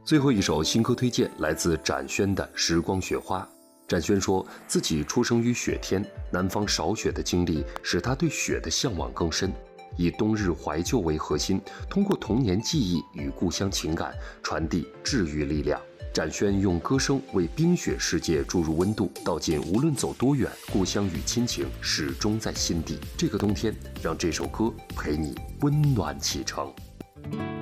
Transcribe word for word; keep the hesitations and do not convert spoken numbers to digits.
最后一首新歌推荐来自展轩的《时光雪花》。展轩说自己出生于雪天，南方少雪的经历使他对雪的向往更深，以冬日怀旧为核心，通过童年记忆与故乡情感传递治愈力量。展轩用歌声为冰雪世界注入温度，道尽无论走多远，故乡与亲情始终在心底。这个冬天，让这首歌陪你温暖启程。